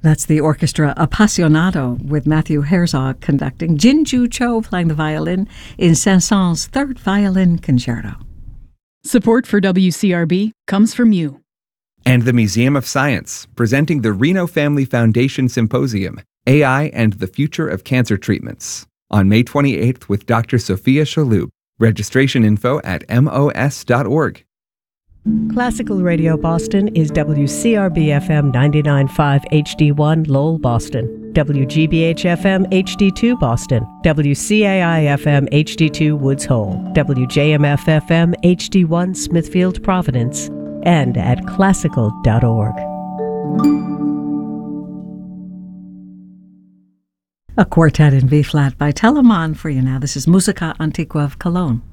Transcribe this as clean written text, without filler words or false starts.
That's the orchestra Appassionato with Matthew Herzog conducting, Jinju Cho playing the violin in Saint-Saëns' Third Violin Concerto. Support for WCRB comes from you. And the Museum of Science, presenting the Reno Family Foundation Symposium, AI and the Future of Cancer Treatments, on May 28th with Dr. Sophia Shalhoub. Registration info at mos.org. Classical Radio Boston is WCRB-FM 99.5 HD1 Lowell, Boston, WGBH-FM HD2 Boston, WCAI-FM HD2 Woods Hole, WJMF-FM HD1 Smithfield, Providence, and at classical.org. A quartet in B-flat by Telemann for you now. This is Musica Antiqua of Cologne.